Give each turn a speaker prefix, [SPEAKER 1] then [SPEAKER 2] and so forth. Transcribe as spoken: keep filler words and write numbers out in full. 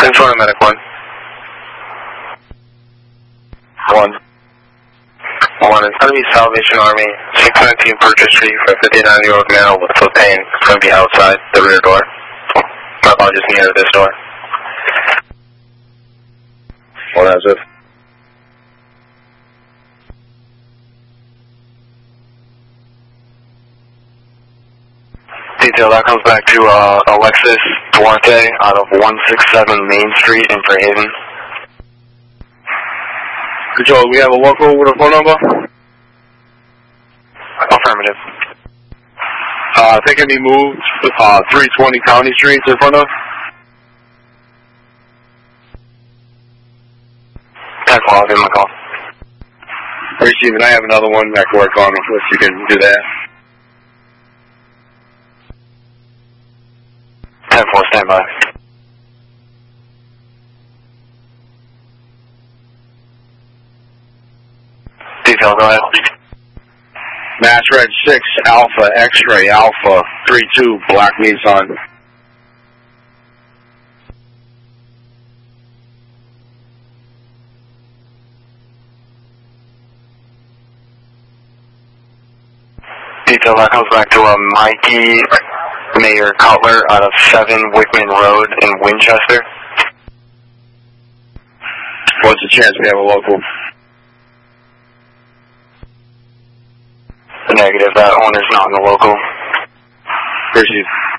[SPEAKER 1] Control medic one. One. One, it's going to be Salvation Army, six nineteen Purchase Street for a fifty-nine-year-old male with foot pain. It's going to be outside the rear door. My apologies, near this door.
[SPEAKER 2] What is it?
[SPEAKER 1] Detail, that comes back to uh, Alexis Duarte out of one sixty-seven Main Street in Fairhaven.
[SPEAKER 2] Control, we have a local with a phone number?
[SPEAKER 1] Affirmative.
[SPEAKER 2] Uh, they can be moved, uh, three twenty County Street in front of?
[SPEAKER 1] ten four, I'll give him a call.
[SPEAKER 2] Receiving, I have another one that can work on if you can do that.
[SPEAKER 1] ten four, stand by. Detail, go ahead.
[SPEAKER 2] Mass Red six, Alpha, X-Ray, Alpha, three two, Black Nissan.
[SPEAKER 1] Detail, that comes back to a Mikey Mayor Cutler out of seven Wickman Road in Winchester.
[SPEAKER 2] What's the chance we have a local?
[SPEAKER 1] Negative, that owner's not in the local.
[SPEAKER 2] Appreciate it.